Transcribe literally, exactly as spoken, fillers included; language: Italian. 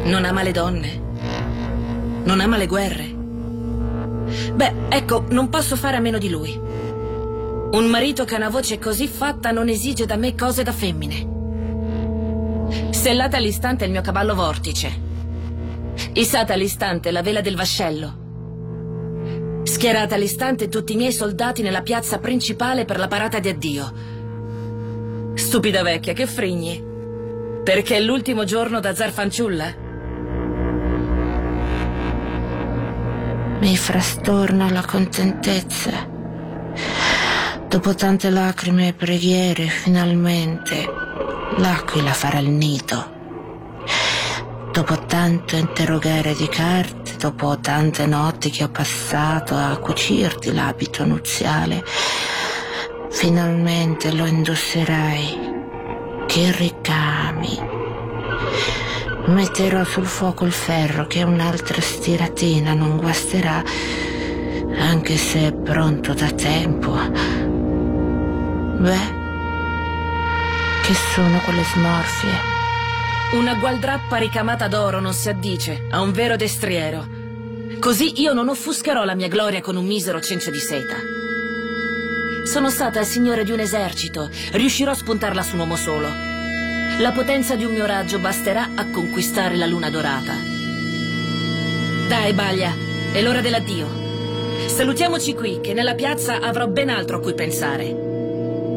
Non ama le donne? Non ama le guerre? Beh, ecco, non posso fare a meno di lui. Un marito che ha una voce così fatta non esige da me cose da femmine. Sellata all'istante il mio cavallo vortice. Issata all'istante la vela del vascello. Schierata all'istante tutti i miei soldati nella piazza principale per la parata di addio. Stupida vecchia, che frigni? Perché è l'ultimo giorno da zar fanciulla? Mi frastorna la contentezza. Dopo tante lacrime e preghiere, finalmente l'aquila farà il nido. Dopo tanto interrogare di carte, dopo tante notti che ho passato a cucirti l'abito nuziale, finalmente lo indosserai. Che ricami. Metterò sul fuoco il ferro che un'altra stiratina non guasterà, anche se è pronto da tempo. Beh, che sono quelle smorfie? Una gualdrappa ricamata d'oro non si addice a un vero destriero. Così io non offuscherò la mia gloria con un misero cencio di seta. Sono stata il signore di un esercito, riuscirò a spuntarla su un uomo solo. La potenza di un mio raggio basterà a conquistare la luna dorata. Dai, Baglia, è l'ora dell'addio. Salutiamoci qui, che nella piazza avrò ben altro a cui pensare.